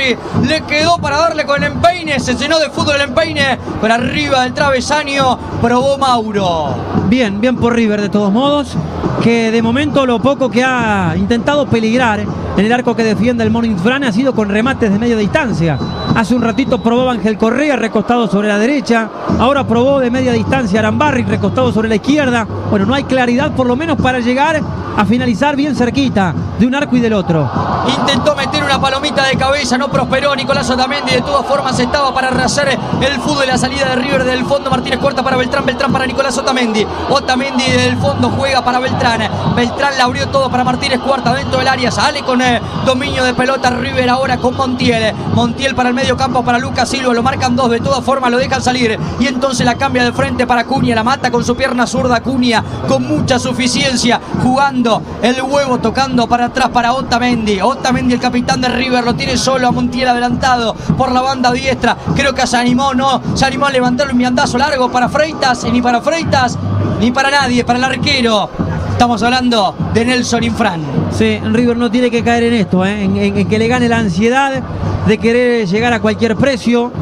Arambarri. Le quedó para darle con el empeine. Se llenó de fútbol el empeine. Por arriba del travesaño probó Mauro. Bien por River de todos modos, que de momento lo poco que ha intentado peligrar en el arco que defiende el Morning Fran ha sido con remates de media distancia. Hace un ratito probó Ángel Correa recostado sobre la derecha, ahora probó de media distancia Arambarri recostado sobre la izquierda. Bueno, no hay claridad por lo menos para llegar a finalizar bien cerquita de un arco y del otro. Intentó meter una palomita de cabeza, no prosperó Nicolás Otamendi. De todas formas estaba para arrasar el fútbol. La salida de River del fondo. Martínez Cuarta para Beltrán, Beltrán para Nicolás Otamendi. Otamendi del fondo juega para Beltrán. Beltrán la abrió todo para Martínez Cuarta dentro del área. Sale con dominio de pelota River ahora con Montiel. Montiel para el medio campo para Lucas Silva. Lo marcan dos, de todas formas lo dejan salir. Y entonces la cambia de frente para Cunha. La mata con su pierna zurda Cunha con mucha suficiencia. Jugando el huevo, tocando para atrás para Otamendi. Otamendi, el capitán de River, lo tiene solo a Montiel adelantado por la banda diestra. Creo que se animó, ¿no? Se animó a levantarle un viandazo largo para Freitas. Y ni para Freitas, ni para nadie, para el arquero. Estamos hablando de Nelson Infran. Sí, River no tiene que caer en esto, en que le gane la ansiedad de querer llegar a cualquier precio,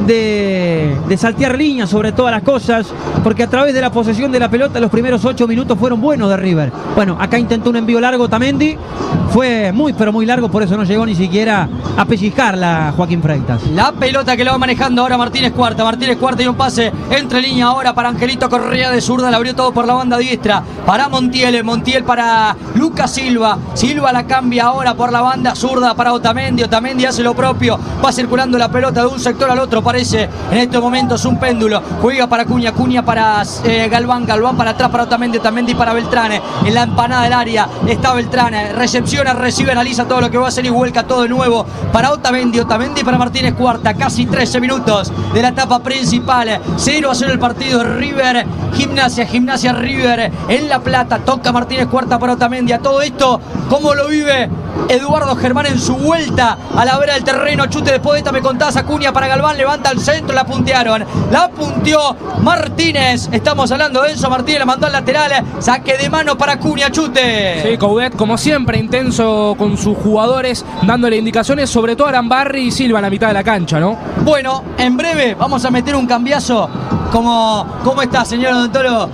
de saltear líneas sobre todas las cosas, porque a través de la posesión de la pelota los primeros 8 minutos fueron buenos de River. Bueno, acá intentó un envío largo Otamendi, fue muy pero muy largo, por eso no llegó ni siquiera a pellizcarla Joaquín Freitas. La pelota que lo va manejando ahora Martínez Cuarta. Martínez Cuarta y un pase entre línea ahora para Angelito Correa de zurda. La abrió todo por la banda diestra para Montiel. Montiel para Lucas Silva. Silva la cambia ahora por la banda zurda para Otamendi. Otamendi hace lo propio. Va circulando la pelota de un sector al otro. Parece en estos momentos un péndulo. Juega para Cunha. Cunha para Galván. Galván para atrás para Otamendi. Otamendi para Beltrán. En la empanada del área está Beltrán. Recepciona, recibe, analiza todo lo que va a hacer y vuelca todo de nuevo para Otamendi. Otamendi para Martínez Cuarta. Casi 13 minutos de la etapa principal. 0-0 el partido. River, Gimnasia River en La Plata. Toca Martínez Cuarta para Otamendi. A todo esto, ¿cómo lo vive Eduardo Germán en su vuelta a la vera del terreno? Chute de Podesta, me contás. Acuña para Galván, levanta al centro, la puntearon. La punteó Martínez. Estamos hablando de Enzo Martínez, la mandó al lateral. Saque de mano para Acuña, Chute. Sí, Coudet, como siempre, intenso con sus jugadores, dándole indicaciones, sobre todo a Arambarri y Silva en la mitad de la cancha, ¿no? Bueno, en breve vamos a meter un cambiazo. ¿Cómo está, señor odontólogo?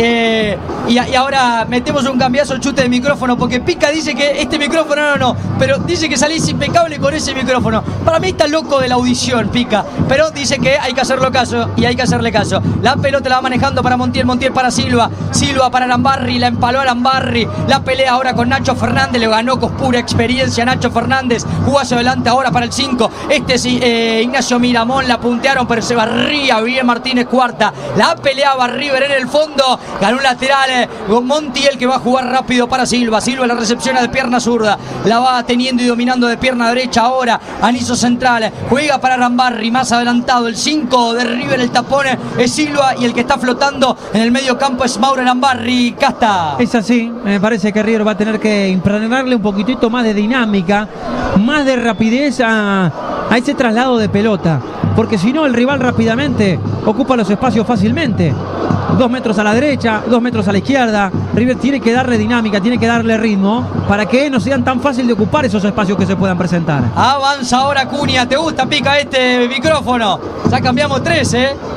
Y ahora metemos un cambiazo, el chute de micrófono, porque Pica dice que este micrófono no, pero dice que salís impecable con ese micrófono. Para mí está loco de la audición, Pica, pero dice que hay que hacerlo caso y hay que hacerle caso. La pelota la va manejando para Montiel, Montiel para Silva, Silva para Arambarri, la empaló Arambarri, la pelea ahora con Nacho Fernández, le ganó con pura experiencia Nacho Fernández, jugó hacia adelante ahora para el 5, este es Ignacio Miramón, la puntearon, pero se barría bien Martínez Cuarta, la peleaba River en el fondo, ganó un lateral con Montiel que va a jugar rápido para Silva. Silva la recepciona de pierna zurda, la va teniendo y dominando de pierna derecha ahora. Anillo central, juega para Arambarri, más adelantado el 5 de River, el tapón es Silva y el que está flotando en el medio campo es Mauro Arambarri. Casta. Es así, me parece que River va a tener que impregnarle un poquitito más de dinámica, más de rapidez a ese traslado de pelota, porque si no el rival rápidamente ocupa los espacios fácilmente. 2 metros a la derecha, 2 metros a la izquierda. River tiene que darle dinámica, tiene que darle ritmo para que no sean tan fácil de ocupar esos espacios que se puedan presentar. Avanza ahora Cunha. ¿Te gusta, Pica, este micrófono? Ya cambiamos 3,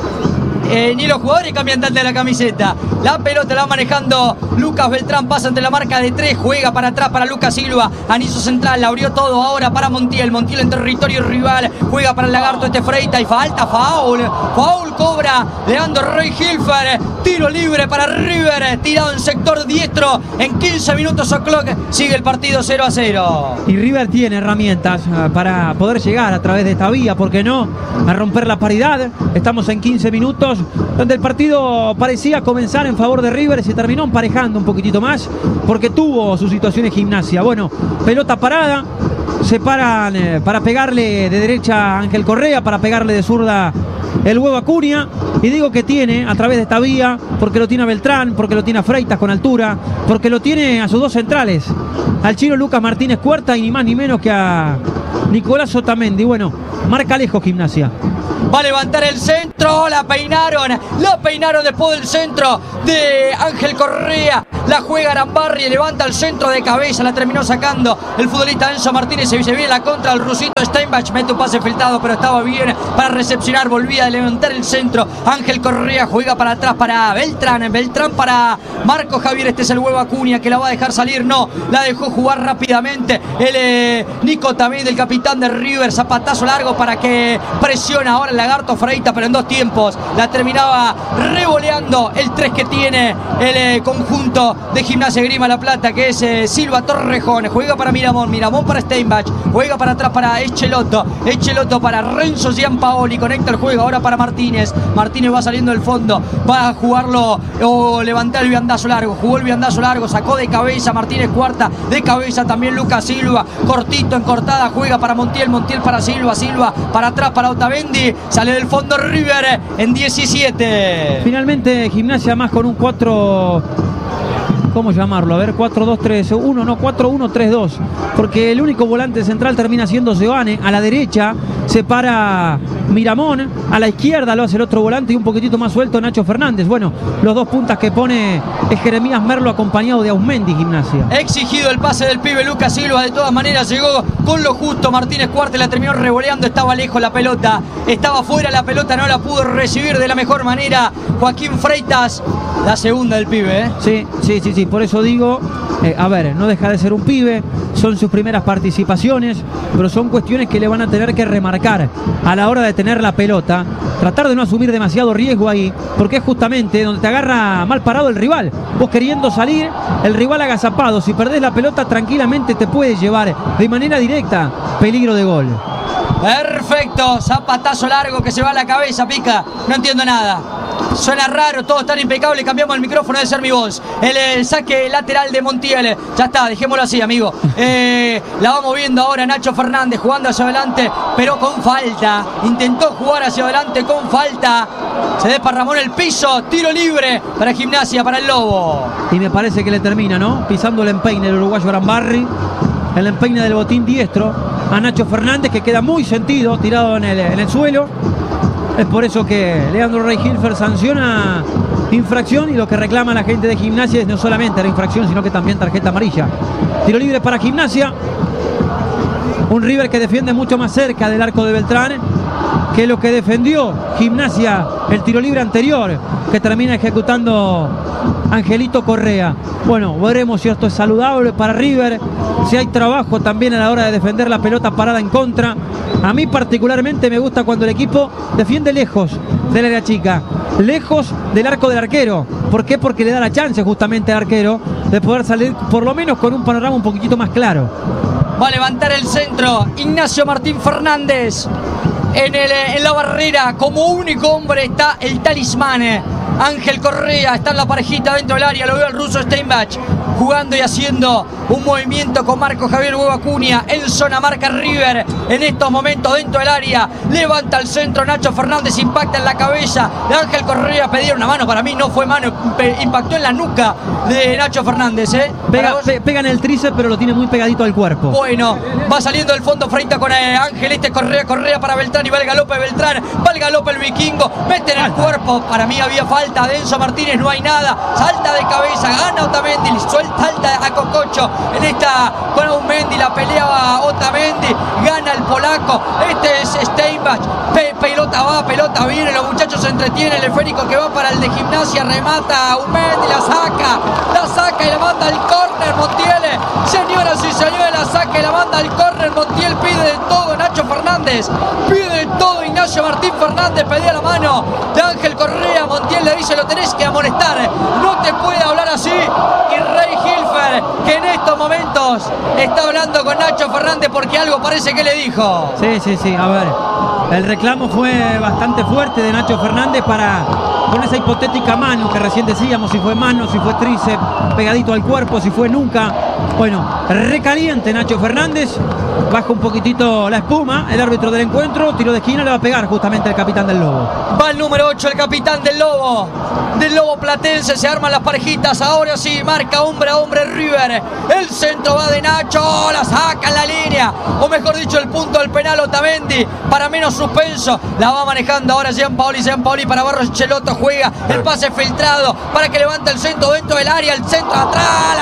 ni los jugadores cambian tanto de la camiseta. La pelota la va manejando Lucas Beltrán, pasa ante la marca de 3, juega para atrás para Lucas Silva, anillo central, la abrió todo ahora para Montiel, Montiel en territorio rival, juega para el lagarto Freitas y falta, foul cobra Leandro Rey Hilfer, tiro libre para River, tirado en sector diestro, en 15 minutos o'clock, sigue el partido 0-0. Y River tiene herramientas para poder llegar a través de esta vía, ¿por qué no? A romper la paridad. Estamos en 15 minutos donde el partido parecía comenzar en favor de River, se terminó emparejando un poquitito más porque tuvo sus situaciones Gimnasia. Bueno, pelota parada, se paran para pegarle de derecha a Ángel Correa, para pegarle de zurda el huevo a Cunha, y digo que tiene a través de esta vía porque lo tiene a Beltrán, porque lo tiene a Freitas con altura, porque lo tiene a sus dos centrales, al chino Lucas Martínez Cuarta y ni más ni menos que a Nicolás Otamendi. Bueno, marca lejos Gimnasia. Va a levantar el centro, la peinaron después del centro de Ángel Correa. La juega Arambarri, levanta el centro de cabeza, la terminó sacando el futbolista Enzo Martínez. Se viene la contra, el rusito Steinbach mete un pase filtrado, pero estaba bien para recepcionar. Volvía a levantar el centro. Ángel Correa juega para atrás para Beltrán. Beltrán para Marco Javier. Este es el huevo Acuña que la va a dejar salir. No, la dejó jugar rápidamente el Nico también, del capitán de River. Zapatazo largo para que presiona ahora el Lagarto Freita, pero en 2 tiempos. La terminaba revoleando el 3 que tiene el conjunto de Gimnasia Grima La Plata, que es Silva Torrejón. Juega para Miramón, Miramón para Steinbach. Juega para atrás para Echeloto. Echeloto para Renzo Giampaoli. Conecta el juego ahora para Martínez. Martínez va saliendo del fondo. Va a jugarlo o levantar el viandazo largo. Jugó el viandazo largo. Sacó de cabeza Martínez Cuarta. De cabeza también Lucas Silva. Cortito en cortada. Juega para Montiel. Montiel para Silva. Silva para atrás para Otamendi. Sale del fondo River en 17. Finalmente Gimnasia más con un 4... ¿Cómo llamarlo? A ver, 4-2-3-1, no, 4-1-3-2. Porque el único volante central termina siendo Giovane. A la derecha se para Miramón. A la izquierda lo hace el otro volante y un poquitito más suelto Nacho Fernández. Bueno, los 2 puntas que pone es Jeremías Merlo acompañado de Ausmendi, Gimnasia. Exigido el pase del pibe Lucas Silva. De todas maneras llegó con lo justo. Martínez Cuarta la terminó revoleando. Estaba lejos la pelota. Estaba fuera la pelota. No la pudo recibir de la mejor manera Joaquín Freitas. La segunda del pibe, ¿eh? Sí. Por eso digo, a ver, no deja de ser un pibe, son sus primeras participaciones, pero son cuestiones que le van a tener que remarcar a la hora de tener la pelota. Tratar de no asumir demasiado riesgo ahí, porque es justamente donde te agarra mal parado el rival. Vos queriendo salir, el rival agazapado. Si perdés la pelota, tranquilamente te puede llevar de manera directa peligro de gol. Perfecto, zapatazo largo que se va a la cabeza, Pica. No entiendo nada. Suena raro, todo tan impecable. Cambiamos el micrófono, debe ser mi voz. El saque lateral de Montiel. Ya está, dejémoslo así, amigo. La vamos viendo ahora Nacho Fernández jugando hacia adelante, pero con falta. Intentó jugar hacia adelante con falta. Se desparramó en el piso. Tiro libre para Gimnasia, para el Lobo. Y me parece que le termina, ¿no? Pisando el empeine del uruguayo Arambarri. El empeine del botín diestro a Nacho Fernández, que queda muy sentido, tirado en el suelo. Es por eso que Leandro Rey-Hilfer sanciona infracción, y lo que reclama la gente de Gimnasia es no solamente la infracción, sino que también tarjeta amarilla. Tiro libre para Gimnasia. Un River que defiende mucho más cerca del arco de Beltrán que lo que defendió Gimnasia el tiro libre anterior, que termina ejecutando Angelito Correa. Bueno, veremos si esto es saludable para River, si hay trabajo también a la hora de defender la pelota parada en contra. A mí particularmente me gusta cuando el equipo defiende lejos del área chica, lejos del arco del arquero. ¿Por qué? Porque le da la chance justamente al arquero de poder salir por lo menos con un panorama un poquitito más claro. Va a levantar el centro Ignacio Martín Fernández. En la barrera, como único hombre, está el talismán Ángel Correa. Está en la parejita dentro del área. Lo veo al ruso Steinbach jugando y haciendo un movimiento con Marco Javier Huevo Acuña en zona marca River. En estos momentos dentro del área levanta el centro Nacho Fernández, impacta en la cabeza de Ángel Correa. Pedir una mano, para mí no fue mano, impactó en la nuca de Nacho Fernández. Pega en el tríceps, pero lo tiene muy pegadito al cuerpo. Bueno, va saliendo del fondo Freita con Ángel Correa para Beltrán, y va el galope Beltrán, va el galope el vikingo, mete en el cuerpo. Para mí había falta de Enzo Martínez, no hay nada. Salta de cabeza, gana Otamendi, salta a Cococho en esta con Aumendi, la pelea Otamendi, gana el polaco. Este es Steinbach, pelota va, pelota viene, los muchachos se entretienen. El esférico que va para el de Gimnasia, remata Aumendi, la saca y la manda al córner Montiel. Señoras y señores, la saca y la manda al córner Montiel. Pide de todo Nacho Fernández, pide de todo Ignacio Martín Fernández, pedía la mano de Ángel Correa. Montiel le dice: lo tenés que amonestar, no te puede hablar así. Y Rey-Hilfer, que en estos momentos está hablando con Nacho Fernández porque algo parece que le dijo. Sí, a ver, el reclamo fue bastante fuerte de Nacho Fernández con esa hipotética mano que recién decíamos, si fue mano, si fue tríceps, pegadito al cuerpo, si fue nuca. Bueno, recaliente Nacho Fernández, baja un poquitito la espuma, el árbitro del encuentro, tiro de esquina, le va a pegar justamente el capitán del Lobo. Va el número 8, el capitán del Lobo platense, se arman las parejitas, ahora sí, marca hombre a hombre River, el centro va de Nacho, la saca en la línea, o mejor dicho, el punto del penal Otamendi, para menos suspenso, la va manejando ahora Gianpaoli para Barros Schelotto, juega el pase filtrado, para que levante el centro dentro del área, el centro atrás,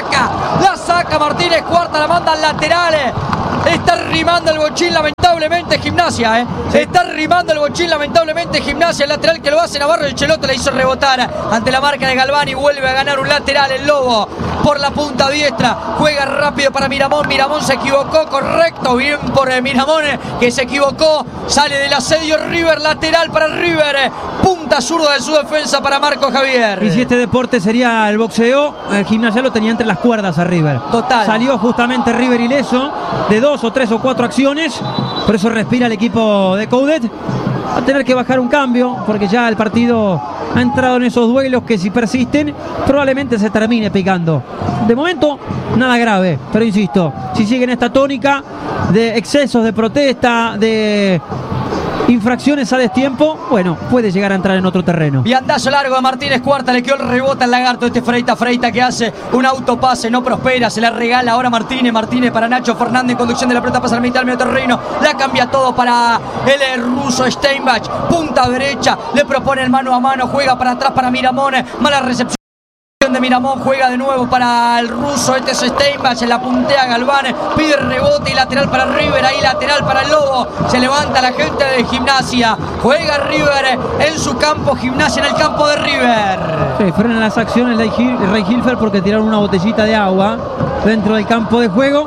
la saca Martínez Cuarta, la manda al lateral. Está rimando el bochín lamentablemente Gimnasia, Sí. Está rimando el bochín lamentablemente Gimnasia. El lateral que lo hace Navarro, el Chelote le hizo rebotar ante la marca de Galván y vuelve a ganar un lateral el Lobo por la punta diestra. Juega rápido para Miramón. Miramón se equivocó, correcto. Bien por Miramón que se equivocó. Sale del asedio River, lateral para River. Punta zurda de su defensa para Marco Javier. Y si este deporte sería el boxeo, el Gimnasia lo tenía entre las cuerdas a River. Total. Salió justamente River ileso de 2 o 3 o 4 acciones. Por eso respira el equipo de Coudet. Va a tener que bajar un cambio porque ya el partido ha entrado en esos duelos que si persisten probablemente se termine picando. De momento nada grave, pero insisto, si sigue en esta tónica de excesos de protesta, de infracciones a destiempo, bueno, puede llegar a entrar en otro terreno. Viandazo largo de Martínez Cuarta, le quedó el rebote al lagarto este Freita que hace un autopase, no prospera, se la regala ahora Martínez para Nacho Fernández, conducción de la pelota, pasa al mitad del medio terreno, la cambia todo para el ruso Steinbach, punta derecha, le propone el mano a mano, juega para atrás para Miramón, mala recepción de Miramón, juega de nuevo para el ruso, este es Steinbach, se la puntea Galván, pide rebote y lateral para River, ahí lateral para el Lobo, se levanta la gente de Gimnasia, juega River en su campo, Gimnasia en el campo de River. Sí, frenan las acciones de Rey Hilfer porque tiraron una botellita de agua dentro del campo de juego.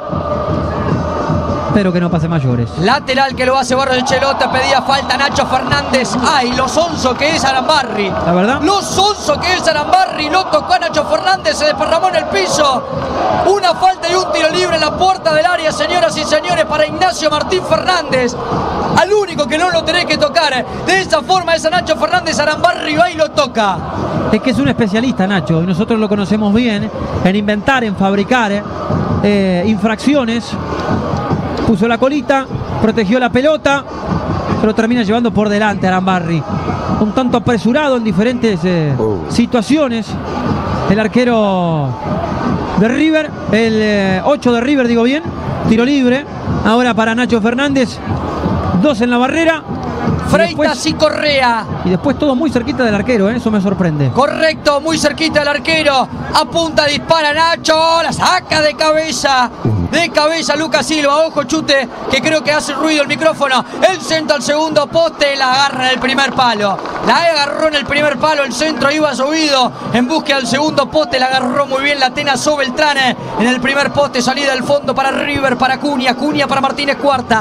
Espero que no pase mayores. Lateral que lo hace Barros de Chelote, pedía falta Nacho Fernández. Ay, lo sonso que es Arambarri. La verdad. Lo sonso que es Arambarri. Lo tocó a Nacho Fernández, se desparramó en el piso. Una falta y un tiro libre en la puerta del área, señoras y señores, para Ignacio Martín Fernández. Al único que no lo tenés que tocar de esa forma es a Nacho Fernández. Arambarri va y lo toca. Es que es un especialista, Nacho, y nosotros lo conocemos bien en inventar, en fabricar infracciones. Puso la colita, protegió la pelota, pero termina llevando por delante a Arambarri. Un tanto apresurado en diferentes situaciones. El arquero de River, el 8 de River, digo bien, tiro libre. Ahora para Nacho Fernández, 2 en la barrera. Freitas y Correa. Y después todo muy cerquita del arquero, eso me sorprende. Correcto, muy cerquita del arquero. Apunta, dispara Nacho, la saca de cabeza. De cabeza Lucas Silva, ojo chute, que creo que hace ruido el micrófono. El centro al segundo poste, la agarra en el primer palo. La agarró en el primer palo, el centro iba subido en búsqueda del segundo poste, la agarró muy bien la Tenazo Beltrán en el primer poste, salida del fondo para River, para Cunha para Martínez Cuarta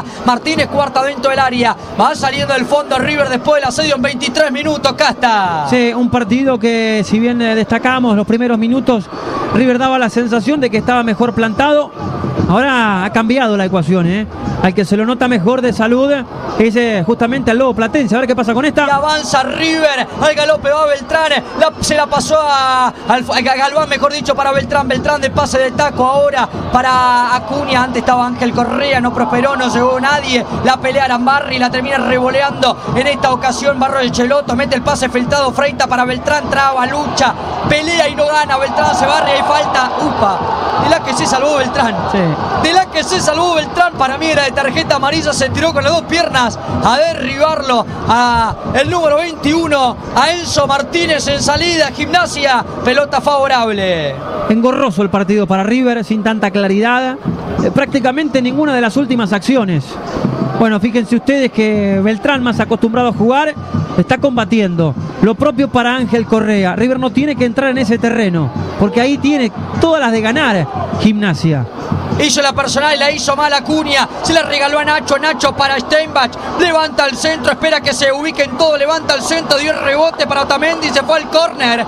dentro del área, va saliendo del fondo River después del asedio en 23 minutos, Casta. Sí, un partido que si bien destacamos los primeros minutos, River daba la sensación de que estaba mejor plantado. Ahora ha cambiado la ecuación, Al que se lo nota mejor de salud es justamente al Lobo Platense. A ver qué pasa con esta. Y avanza River, al galope va Beltrán, se la pasó a Galván, mejor dicho, para Beltrán de pase de taco ahora para Acuña. Antes estaba Ángel Correa, no prosperó, no llegó nadie. La pelea Arambarri, la termina revoleando en esta ocasión Barros de Cheloto, mete el pase filtrado, Freita para Beltrán, traba, lucha, pelea y no gana. Beltrán se barre, hay falta, upa, de la que se salvó Beltrán. Sí. De la que se salvó Beltrán, para mí era de tarjeta amarilla, se tiró con las dos piernas a derribarlo a el número 21, a Enzo Martínez en salida, Gimnasia, pelota favorable. Engorroso el partido para River, sin tanta claridad, prácticamente ninguna de las últimas acciones. Bueno, fíjense ustedes que Beltrán, más acostumbrado a jugar, está combatiendo. Lo propio para Ángel Correa. River no tiene que entrar en ese terreno, porque ahí tiene todas las de ganar Gimnasia. Hizo la personal y la hizo mal Acuña. Se la regaló a Nacho. Nacho para Steinbach. Levanta el centro. Espera que se ubiquen todos. Levanta el centro. Dio el rebote para Otamendi. Se fue al córner.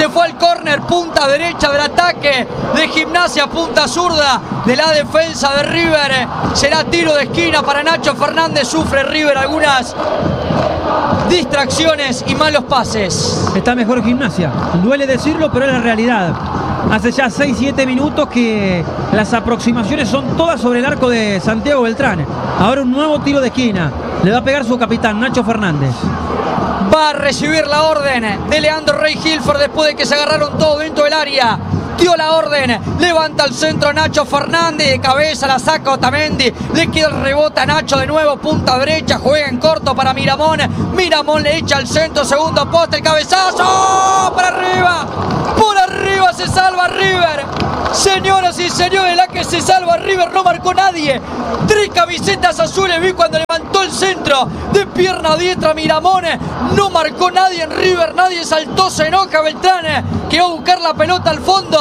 Punta derecha del ataque de Gimnasia. Punta zurda de la defensa de River. Será tiro de esquina para Nacho Fernández. Sufre River algunas distracciones y malos pases. Está mejor Gimnasia. Duele decirlo, pero es la realidad. hace ya 6-7 minutos que las aproximaciones son todas sobre el arco de Santiago Beltrán. Ahora un nuevo tiro de esquina. Le va a pegar su capitán, Nacho Fernández. Va a recibir la orden de Leandro Rey Hilford después de que se agarraron todos dentro del área. Dio la orden, levanta el centro Nacho Fernández, de cabeza la saca Otamendi, le queda el rebote a Nacho de nuevo, punta derecha, juega en corto para Miramón, Miramón le echa al centro, segundo poste, el cabezazo, para arriba, por arriba se salva River. Señoras y señores, la que se salva River, no marcó nadie. 3 camisetas azules vi cuando levantó el centro de pierna diestra Miramón, no marcó nadie en River, nadie saltó, se enoja Beltrán, que va a buscar la pelota al fondo.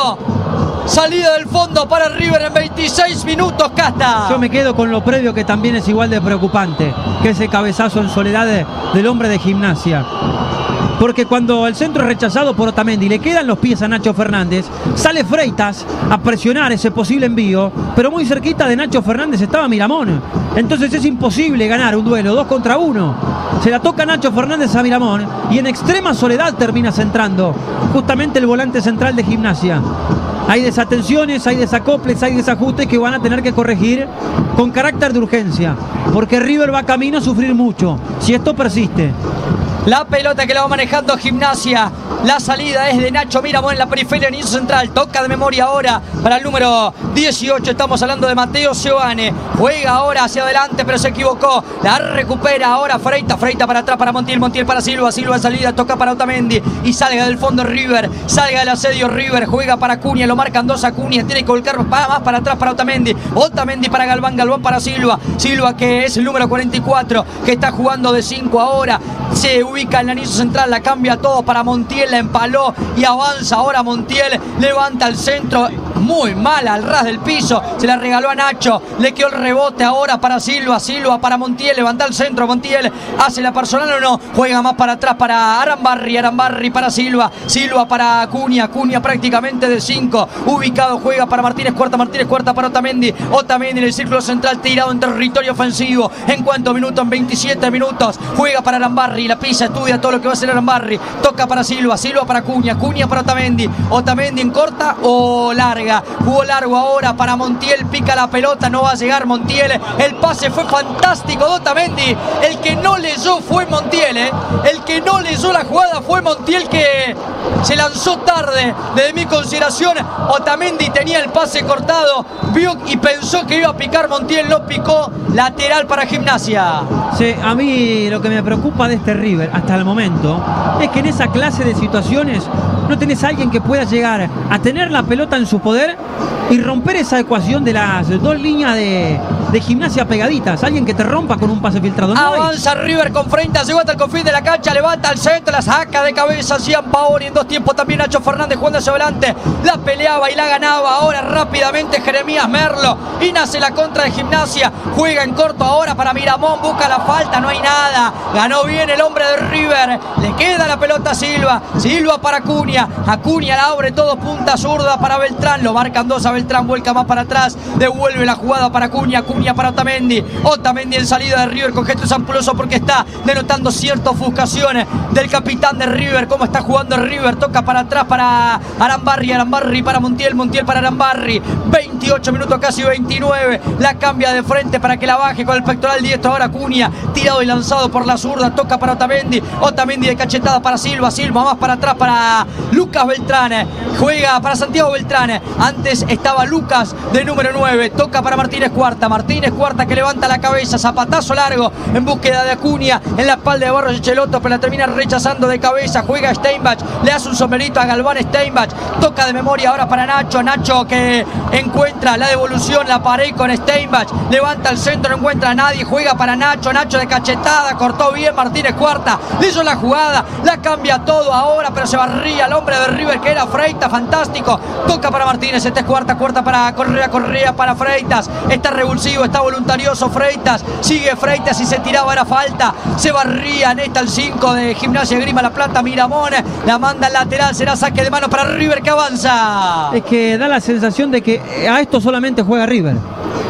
Salida del fondo para River en 26 minutos, Casta. Yo me quedo con lo previo, que también es igual de preocupante, que ese cabezazo en soledad del hombre de Gimnasia. Porque cuando el centro es rechazado por Otamendi, le quedan los pies a Nacho Fernández, sale Freitas a presionar ese posible envío, pero muy cerquita de Nacho Fernández estaba Miramón. Entonces es imposible ganar un duelo 2 contra 1. Se la toca Nacho Fernández a Miramón y en extrema soledad termina centrando justamente el volante central de Gimnasia. Hay desatenciones, hay desacoples, hay desajustes que van a tener que corregir con carácter de urgencia, porque River va camino a sufrir mucho si esto persiste. La pelota que la va manejando Gimnasia. La salida es de Nacho Miramón en la periferia del inicio central. Toca de memoria ahora para el número 18. Estamos hablando de Mateo Seoane. Juega ahora hacia adelante, pero se equivocó. La recupera ahora Freitas. Freitas para atrás para Montiel. Montiel para Silva. Silva en salida. Toca para Otamendi. Y salga del fondo River. Salga del asedio River. Juega para Cunha. Lo marcan 2 a Cunha. Tiene que volcar más para atrás para Otamendi. Otamendi para Galván. Galván para Silva. Silva, que es el número 44, que está jugando de 5 ahora. Se ubica en el anillo central, la cambia todo para Montiel, la empaló y avanza ahora Montiel, levanta el centro, muy mala al ras del piso, se la regaló a Nacho, le quedó el rebote ahora para Silva, Silva para Montiel, levanta el centro, Montiel hace la personal o no, juega más para atrás para Arambarri, Arambarri para Silva, Silva para Cunha, Cunha prácticamente de 5, ubicado, juega para Martínez Cuarta para Otamendi, Otamendi en el círculo central tirado en territorio ofensivo, en cuántos minutos, en 27 minutos, juega para Arambarri, la pisa, estudia todo lo que va a hacer Arambarri, toca para Silva, Silva para Cunha, Cunha para Otamendi, Otamendi en corta o larga, jugó largo ahora para Montiel, pica la pelota, no va a llegar Montiel, el pase fue fantástico de Otamendi, el que no leyó fue Montiel, el que no leyó la jugada fue Montiel, que se lanzó tarde, desde mi consideración. Otamendi tenía el pase cortado, vio y pensó que iba a picar Montiel, no picó, lateral para Gimnasia. Sí, a mí lo que me preocupa de este River hasta el momento es que en esa clase de situaciones no tenés a alguien que pueda llegar a tener la pelota en su poder y romper esa ecuación de las 2 líneas de Gimnasia pegaditas. Alguien que te rompa con un pase filtrado. No avanza hay. River con Freitas, llegó hasta el confín de la cancha, levanta al centro, la saca de cabeza Gian Paoli, en 2 tiempos también Nacho Fernández jugando hacia adelante, la peleaba y la ganaba ahora rápidamente Jeremías Merlo y nace la contra de Gimnasia, juega en corto ahora para Miramón, busca la falta, no hay nada, ganó bien el hombre de River, le queda la pelota a Silva, Silva para Cunha, Acuña la abre todo, punta zurda para Beltrán, lo marcan 2 a Beltrán, vuelca más para atrás, devuelve la jugada para Cunha, Cunha para Otamendi, Otamendi en salida de River con gestos ampulosos porque está denotando cierta ofuscación del capitán de River, cómo está jugando River, toca para atrás para Arambarri, Arambarri para Montiel, Montiel para Arambarri, 28 minutos casi 29, la cambia de frente para que la baje con el pectoral diestro, ahora Cunha, tirado y lanzado por la zurda, toca para Otamendi, Otamendi de cachetada para Silva, Silva más para atrás para Lucas Beltrán, juega para Santiago Beltrán, antes estaba Lucas de número 9, toca para Martínez Cuarta que levanta la cabeza, zapatazo largo en búsqueda de Acuña, en la espalda de Barros Echeloto, pero la termina rechazando de cabeza, juega Steinbach, le hace un sombrerito a Galván Steinbach, toca de memoria ahora para Nacho, Nacho que encuentra la devolución, la pared con Steinbach, levanta el centro, no encuentra a nadie, juega para Nacho, Nacho de cachetada, cortó bien Martínez Cuarta, le hizo la jugada, la cambia todo ahora, pero se barría el hombre de River que era Freitas, fantástico, toca para Martínez, este es Cuarta para Correa para Freitas, está revulsivo, está voluntarioso Freitas, sigue Freitas y se tiraba, era falta, se barría en esta el 5 de Gimnasia Grima La Plata, Miramón, la manda al lateral, será saque de mano para River que avanza. Es que da la sensación de que a esto solamente juega River.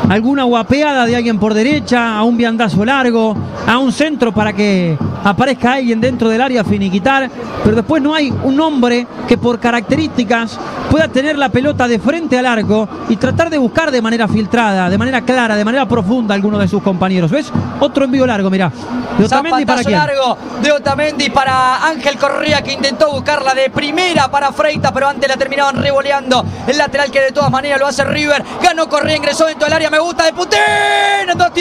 alguna guapeada de alguien por derecha, a un viandazo largo, a un centro para que aparezca alguien dentro del área a finiquitar, pero después no hay un hombre que por características pueda tener la pelota de frente al arco y tratar de buscar de manera filtrada, de manera clara, de manera profunda a alguno de sus compañeros. ¿Ves? Otro envío largo, mirá. De Otamendi para quién. Largo de Otamendi para Ángel Correa, que intentó buscarla de primera para Freitas, pero antes la terminaban revoleando el lateral, que de todas maneras lo hace River. Ganó Correa, ingresó dentro del área, me gusta de Putin. En dos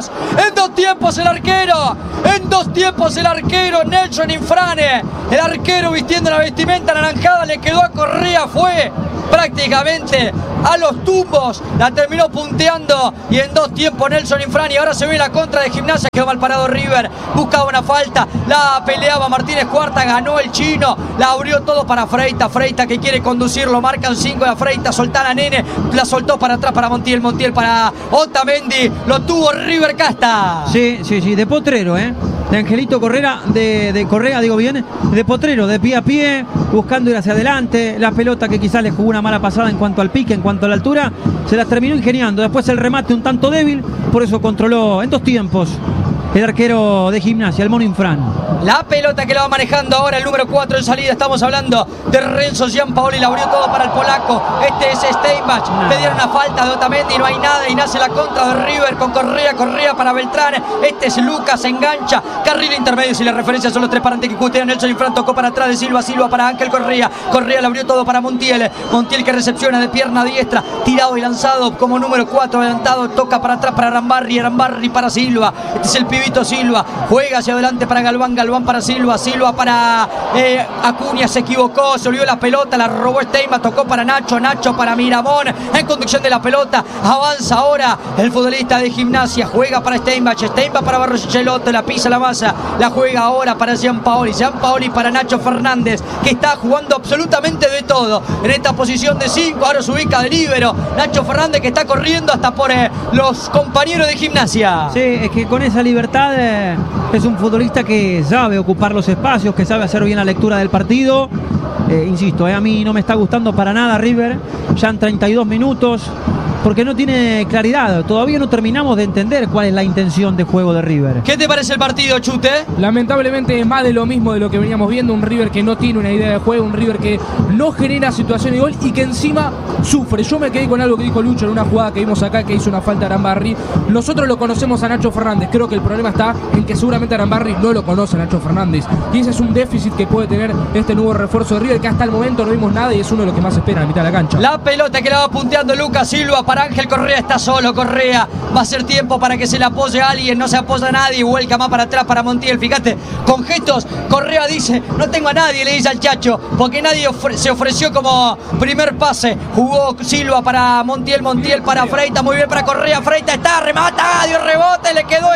tiempos el arquero. En dos tiempos el arquero Nelson Infrane. El arquero vistiendo la vestimenta anaranjada le quedó a Correa, fue prácticamente a los tumbos, la terminó punteando y en dos tiempos Nelson Infrane. Y ahora se ve la contra de Gimnasia, quedó mal parado River, buscaba una falta, la peleaba Martínez Cuarta, ganó el chino, la abrió todo para Freitas, que quiere conducirlo, marcan 5 de Freitas, soltá a Nene, la soltó para atrás para Montiel para Otamendi, lo tuvo River Casta. Sí, de potrero, de Angelito Correa, de Correa, digo bien, de potrero, de pie a pie, buscando ir hacia adelante, la pelota que quizás le jugó una mala pasada en cuanto al pique, en cuanto a la altura, se las terminó ingeniando, después el remate un tanto débil, por eso controló en dos tiempos el arquero de Gimnasia, el Mono Infran. La pelota que la va manejando ahora el número 4 en salida, estamos hablando de Renzo Giampaoli, la abrió todo para el polaco, este es Steinbach, pedieron una falta de Otamendi, no hay nada y nace la contra de River con Correa para Beltrán, este es Lucas, engancha, carril intermedio, si la referencia son los tres parantes que cutean, Nelson Infran tocó para atrás de Silva para Ángel Correa la abrió todo para Montiel que recepciona de pierna diestra, tirado y lanzado como número 4 adelantado, toca para atrás para Arambarri para Silva, este es el pibito Silva, juega hacia adelante para Galván para Silva para Acuña, se equivocó, se olvidó la pelota, la robó Steinbach, tocó para Nacho para Miramón, en conducción de la pelota, avanza ahora el futbolista de Gimnasia, juega para Steinbach para Barrochelote, la pisa la masa, la juega ahora para Giampaoli para Nacho Fernández, que está jugando absolutamente de todo, en esta posición de 5, ahora se ubica de líbero, Nacho Fernández que está corriendo hasta por los compañeros de Gimnasia. Sí, es que con esa libertad es un futbolista que sabe ocupar los espacios, que sabe hacer bien la lectura del partido. Insisto, a mí no me está gustando para nada River, ya en 32 minutos, porque no tiene claridad. Todavía no terminamos de entender cuál es la intención de juego de River. ¿Qué te parece el partido, Chute? Lamentablemente es más de lo mismo de lo que veníamos viendo. Un River que no tiene una idea de juego, un River que no genera situaciones de gol y que encima sufre. Yo me quedé con algo que dijo Lucho en una jugada que vimos acá, que hizo una falta a Arambarri. Nosotros lo conocemos a Nacho Fernández. Creo que el problema está en que seguramente Arambarri no lo conoce a Nacho Fernández. Y ese es un déficit que puede tener este nuevo refuerzo de River, que hasta el momento no vimos nada y es uno de los que más espera en la mitad de la cancha. La pelota que la va punteando Lucas Silva para Ángel Correa, está solo Correa, va a ser tiempo para que se le apoye a alguien, no se apoya a nadie, vuelca más para atrás para Montiel, fíjate, con gestos, Correa dice, no tengo a nadie, le dice al Chacho, porque nadie se ofreció como primer pase, jugó Silva para Montiel para Freitas, muy bien para Correa, Freitas está, remata, dio rebote, le quedó,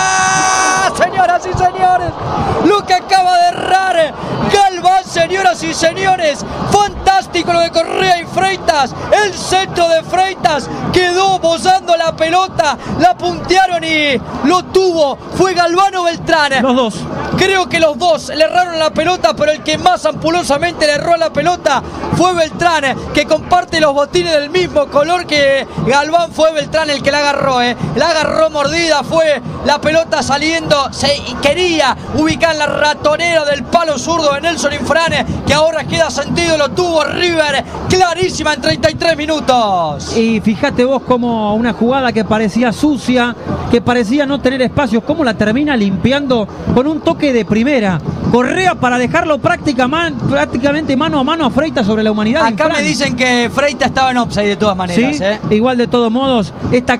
está, señoras y señores, lo que acaba de errar Galván, señoras y señores, fantástico lo de Correa y Freitas, el centro de Freitas quedó bozando la pelota, la puntearon y lo tuvo, fue Galván o Beltrán. Los dos. Creo que los dos le erraron la pelota, pero el que más ampulosamente le erró la pelota fue Beltrán, que comparte los botines del mismo color que Galván. Fue Beltrán el que la agarró, la agarró mordida, fue la pelota saliendo, quería ubicar la ratonera del palo zurdo de Nelson Infrane, que ahora queda sentido, lo tuvo River, clarísima en 33 minutos. Y fíjate vos como una jugada que parecía sucia, que parecía no tener espacios, cómo la termina limpiando con un toque de primera. Correa para dejarlo prácticamente mano a mano a Freitas sobre la humanidad. Acá me dicen que Freitas estaba en offside de todas maneras. ¿Sí? Igual de todos modos,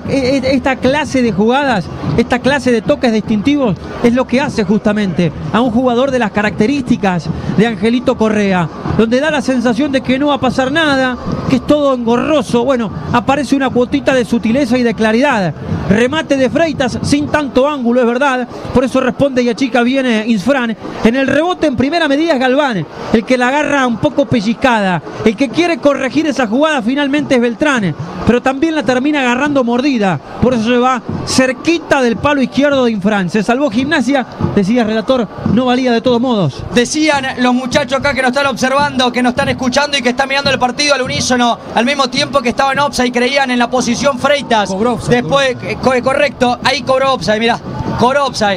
esta clase de jugadas, esta clase de toques distintivos es lo que hace justamente a un jugador de las características de Angelito Correa, donde da la sensación de que no va a pasar nada, que es todo engorroso. Bueno, aparece una cuotita de sutileza y de claridad. Remate de Freitas sin tanto ángulo, es verdad, por eso responde y achica bien Infran. En el rebote en primera medida es Galván, el que la agarra un poco pellizcada, el que quiere corregir esa jugada finalmente es Beltrán, pero también la termina agarrando mordida, por eso se va cerquita del palo izquierdo de Infran. Se salvó Gimnasia, decía el relator, no valía de todos modos. Decían los muchachos acá que nos están observando, que nos están escuchando y que está mirando el partido al unísono, al mismo tiempo que estaba en offside, creían en la posición Freitas. Cobró offside, después, correcto, ahí cobró offside, mirá, cobró offside.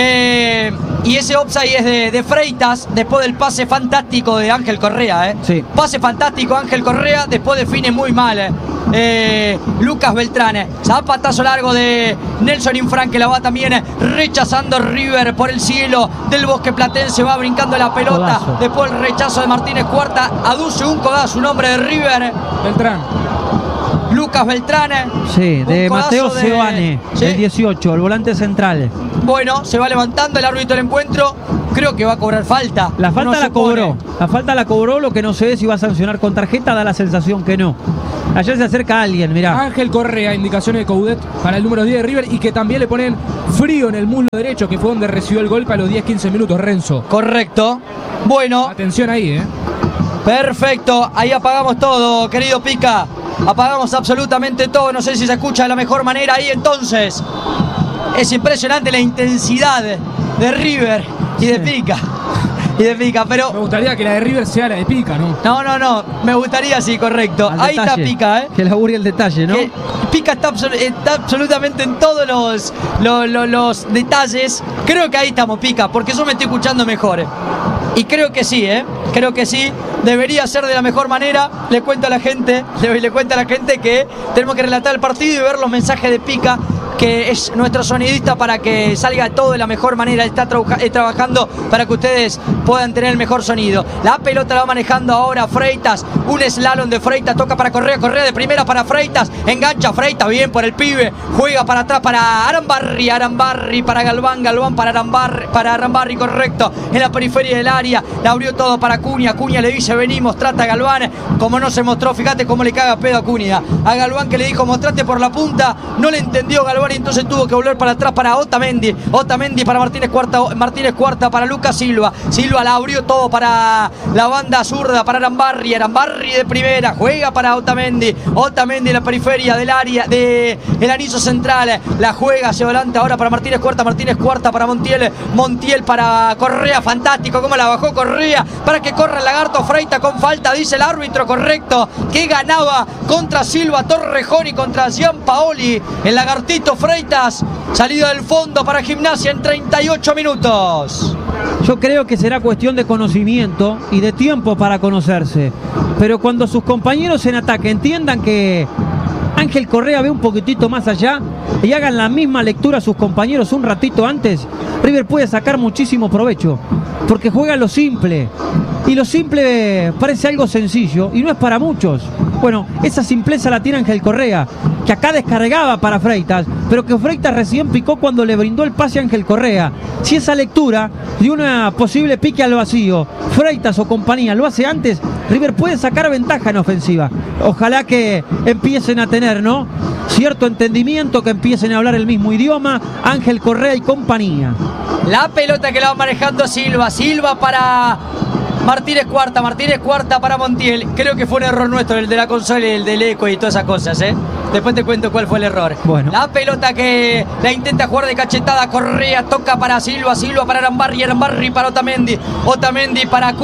Y ese offside es de Freitas, después del pase fantástico de Ángel Correa. Sí. Pase fantástico Ángel Correa, después define muy mal Lucas Beltrán. Zapatazo largo de Nelson Infran, que la va también rechazando River por el cielo del Bosque Platense, va brincando la pelota. Codazo. Después el rechazo de Martínez Cuarta, aduce un codazo, un hombre de River. Beltrán. Lucas Beltrán. Sí, de Un codazo Mateo Seoane, ¿sí? el 18, el volante central. Bueno, se va levantando el árbitro del encuentro. Creo que va a cobrar falta. La falta No la se pone. cobró. La falta la cobró, lo que no sé es si va a sancionar con tarjeta, da la sensación que no. Ayer se acerca alguien, mirá. Ángel Correa, indicaciones de Coudet para el número 10 de River y que también le ponen frío en el muslo derecho, que fue donde recibió el golpe a los 10-15 minutos, Renzo. Correcto. Bueno, Atención ahí, perfecto. Ahí apagamos todo, querido Pica. Apagamos absolutamente todo. No sé si se escucha de la mejor manera ahí entonces. Es impresionante la intensidad de River y de Pica. Y de Pica, pero... Me gustaría que la de River sea la de Pica, ¿no? No. Me gustaría, sí, correcto. Al Ahí detalle. está Pica, Que labure el detalle, ¿no? Que Pica está absolutamente en todos los detalles. Creo que ahí estamos, Pica, porque yo me estoy escuchando mejor. Y creo que sí, creo que sí. Debería ser de la mejor manera. Le cuento a la gente que tenemos que relatar el partido y ver los mensajes de Pica, que es nuestro sonidista, para que salga todo de la mejor manera. Está trabajando para que ustedes puedan tener el mejor sonido. La pelota la va manejando ahora Freitas. Un slalom de Freitas, toca para Correa de primera para Freitas. Engancha Freitas, bien por el pibe. Juega para atrás para Arambarri para Galván para Arambarri, correcto. En la periferia del área. La abrió todo para Acuña. Acuña le dice, venimos, trata a Galván. Como no se mostró, fíjate cómo le caga pedo a Acuña. A Galván, que le dijo, mostrate por la punta. No le entendió Galván y entonces tuvo que volver para atrás para Otamendi. Otamendi para Martínez Cuarta para Lucas Silva. Silva la abrió todo para la banda zurda, para Arambarri de primera, juega para Otamendi en la periferia del área del anillo central, la juega hacia adelante ahora para Martínez Cuarta para Montiel para Correa, fantástico como la bajó Correa para que corra el lagarto Freitas con falta, dice el árbitro, correcto, que ganaba contra Silva Torrejón y contra Gianpaoli, el lagartito Freitas, salida del fondo para Gimnasia en 38 minutos. Yo creo que será cuestión de conocimiento y de tiempo para conocerse. Pero cuando sus compañeros en ataque entiendan que Ángel Correa ve un poquitito más allá y hagan la misma lectura a sus compañeros un ratito antes, River puede sacar muchísimo provecho. Porque juega lo simple. Y lo simple parece algo sencillo y no es para muchos. Bueno, esa simpleza la tiene Ángel Correa, que acá descargaba para Freitas, pero que Freitas recién picó cuando le brindó el pase a Ángel Correa. Si esa lectura de una posible pique al vacío, Freitas o compañía lo hace antes, River puede sacar ventaja en ofensiva. Ojalá que empiecen a tener, ¿no?, cierto entendimiento, que empiecen a hablar el mismo idioma, Ángel Correa y compañía. La pelota que la va manejando Silva para Martínez Cuarta para Montiel. Creo que fue un error nuestro, el de la consola y el del eco y todas esas cosas, Después te cuento cuál fue el error. Bueno. La pelota que la intenta jugar de cachetada, Correa toca para Silva para Arambarri para Otamendi para